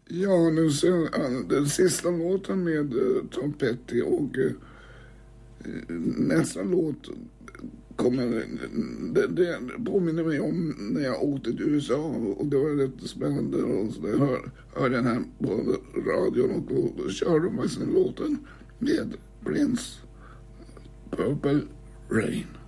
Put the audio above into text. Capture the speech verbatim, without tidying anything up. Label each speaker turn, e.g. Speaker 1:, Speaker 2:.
Speaker 1: Ja, nu ser, den sista låten med uh, Tom Petty och uh, nästa låt kommer, det, det påminner mig om när jag åkte till U S A och det var rätt spännande och så jag hör, hör den här på radion och då, då kör de faktiskt den låten med Prince, Purple Rain.